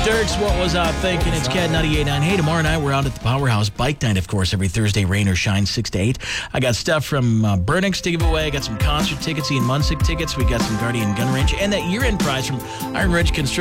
Dirks, what was I thinking? It's Cat 98.9. Hey, tomorrow night we're out at the Powerhouse Bike Night, of course, every Thursday, rain or shine, 6 to 8. I got stuff from Burnix to give away. I got some concert tickets, Ian Munsick tickets. We got some Guardian Gun Range and that year-end prize from Iron Ridge Construction.